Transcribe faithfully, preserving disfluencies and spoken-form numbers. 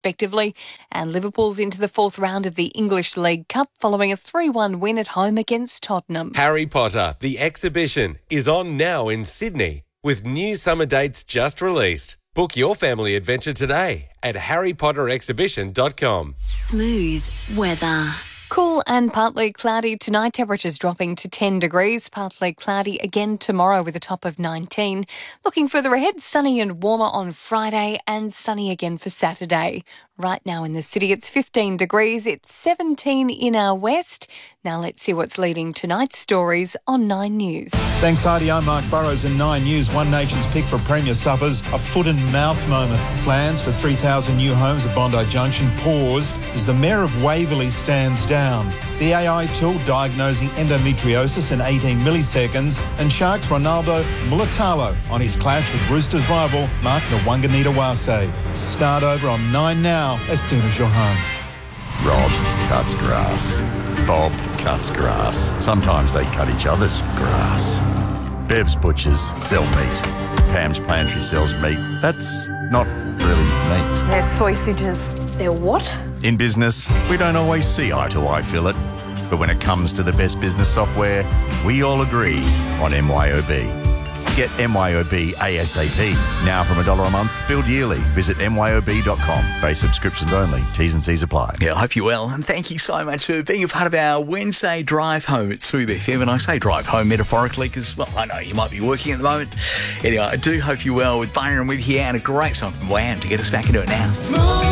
respectively. And Liverpool's into the fourth round of the English League Cup following a three one win at home against Tottenham. Harry Potter, the exhibition, is on now in Sydney with new summer dates just released. Book your family adventure today at harry potter exhibition dot com. Smooth weather. Cool and partly cloudy tonight, temperatures dropping to ten degrees, partly cloudy again tomorrow with a top of nineteen. Looking further ahead, sunny and warmer on Friday and sunny again for Saturday. Right now in the city, it's fifteen degrees, it's seventeen in our west. Now let's see what's leading tonight's stories on Nine News. Thanks, Heidi. I'm Mark Burrows in Nine News. One Nation's pick for Premier Suppers, a foot and mouth moment. Plans for three thousand new homes at Bondi Junction paused as the Mayor of Waverley stands down. The A I tool diagnosing endometriosis in eighteen milliseconds, and Sharks Ronaldo Mulatalo on his clash with Roosters rival Mark Nwanganita-Wase. Start over on Nine now, as soon as you're home. Rob cuts grass. Bob cuts grass. Sometimes they cut each other's grass. Bev's butchers sell meat. Pam's pantry sells meat. That's not really meat. They're sausages. They're what? In business, we don't always see eye to eye, Philip. But when it comes to the best business software, we all agree on M Y O B. Get M Y O B ASAP. Now from a dollar a month, billed yearly. Visit M Y O B dot com. Base subscriptions only. T's and C's apply. Yeah, I hope you're well. And thank you so much for being a part of our Wednesday drive home at Smooth F M. And I say drive home metaphorically because, well, I know you might be working at the moment. Anyway, I do hope you're well with Byron with you and a great song from Wham to get us back into it now.